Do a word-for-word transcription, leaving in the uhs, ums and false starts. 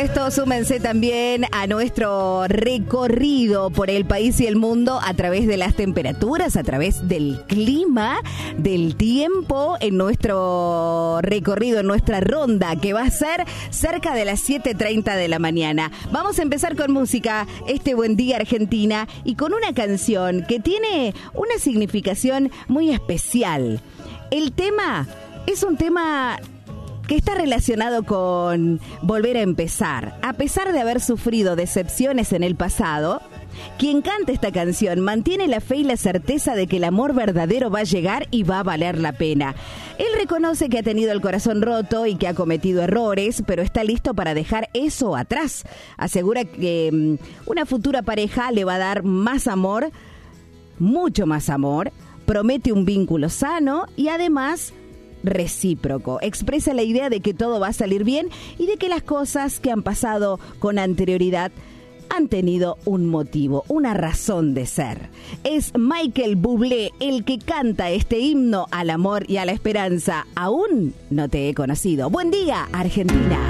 Esto, súmense también a nuestro recorrido por el país y el mundo a través de las temperaturas, a través del clima, del tiempo, en nuestro recorrido, en nuestra ronda, que va a ser cerca de las siete treinta de la mañana. Vamos a empezar con música, este Buen Día Argentina, y con una canción que tiene una significación muy especial. El tema es un tema que está relacionado con volver a empezar. A pesar de haber sufrido decepciones en el pasado, quien canta esta canción mantiene la fe y la certeza de que el amor verdadero va a llegar y va a valer la pena. Él reconoce que ha tenido el corazón roto y que ha cometido errores, pero está listo para dejar eso atrás. Asegura que um, una futura pareja le va a dar más amor, mucho más amor, promete un vínculo sano y además recíproco. Expresa la idea de que todo va a salir bien y de que las cosas que han pasado con anterioridad han tenido un motivo, una razón de ser. Es Michael Bublé el que canta este himno al amor y a la esperanza. Aún no te he conocido. Buen día, Argentina.